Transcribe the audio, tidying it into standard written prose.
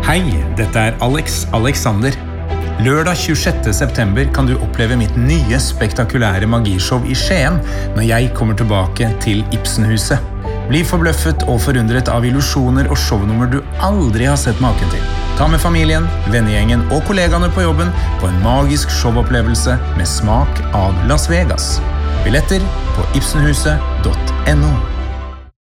Hei, dette Alex Alexander. Lørdag 26. september kan du oppleve mitt nye spektakulære magishow I Skien når jeg kommer tilbake til Ibsenhuset. Bli forbløffet og forundret av illusjoner og shownummer du aldri har sett maken til. Ta med familien, vennegjengen og kollegaene på jobben på en magisk showopplevelse med smak av Las Vegas. Billetter på ibsenhuset.no.